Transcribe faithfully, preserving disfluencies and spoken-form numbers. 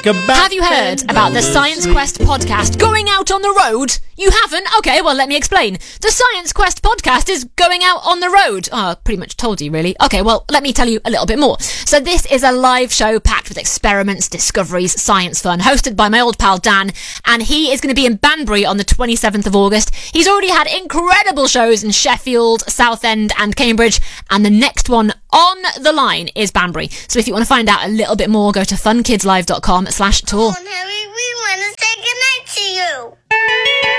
Have you heard about the Science Quest podcast going out on the road? You haven't? Okay, well, let me explain. The Science Quest podcast is going out on the road. Oh, I pretty much told you, really. Okay, well, let me tell you a little bit more. So this is a live show packed with experiments, discoveries, science fun, hosted by my old pal Dan, and he is going to be in Banbury on the twenty-seventh of August. He's already had incredible shows in Sheffield, Southend and Cambridge, and the next one on the line is Banbury. So if you want to find out a little bit more, go to funkidslive dot com slash tour. Come on, Harry, we want to say goodnight to you.